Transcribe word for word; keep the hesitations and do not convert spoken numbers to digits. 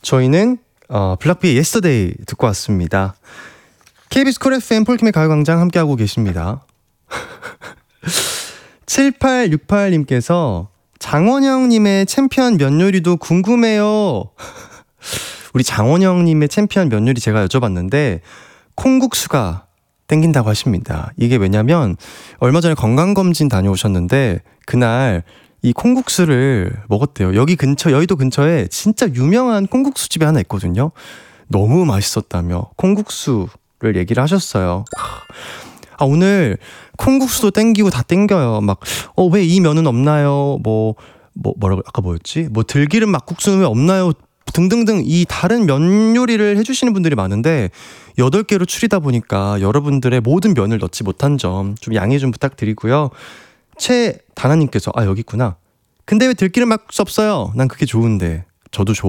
저희는 어, 블락비의 Yesterday 듣고 왔습니다. 케이비에스 쿨 에프엠 폴킴의 가요광장 함께하고 계십니다. 칠팔육팔님께서 장원영님의 챔피언 면 요리도 궁금해요. 우리 장원영님의 챔피언 면 요리 제가 여쭤봤는데 콩국수가 땡긴다고 하십니다. 이게 왜냐면 얼마 전에 건강검진 다녀오셨는데 그날 이 콩국수를 먹었대요. 여기 근처, 여의도 근처에 진짜 유명한 콩국수 집이 하나 있거든요. 너무 맛있었다며 콩국수를 얘기를 하셨어요. 아, 오늘 콩국수도 땡기고 다 땡겨요. 막, 어, 왜 이 면은 없나요? 뭐, 뭐, 뭐라고, 아까 뭐였지? 뭐, 들기름 막국수는 왜 없나요? 등등등 이 다른 면 요리를 해주시는 분들이 많은데 여덟 개로 추리다 보니까 여러분들의 모든 면을 넣지 못한 점 좀 양해 좀 부탁드리고요. 최다나님께서 아 여기 있구나. 근데 왜 들기름 막국수 없어요? 난 그게 좋은데. 저도 좋아.